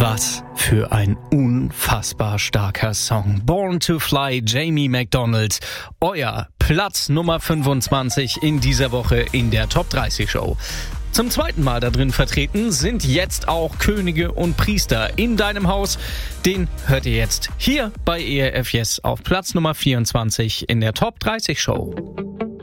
Was für ein unfassbar starker Song. Born to Fly, Jamie McDonald. Euer Platz Nummer 25 in dieser Woche in der Top 30 Show. Zum zweiten Mal da drin vertreten sind jetzt auch Könige und Priester in deinem Haus. Den hört ihr jetzt hier bei ERF Yes auf Platz Nummer 24 in der Top 30 Show.